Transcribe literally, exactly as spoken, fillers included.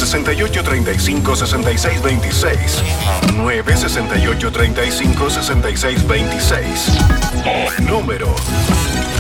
sesenta y ocho, treinta y cinco, sesenta y seis veintiséis. nueve sesenta y ocho, treinta y cinco, sesenta y seis veintiséis. Número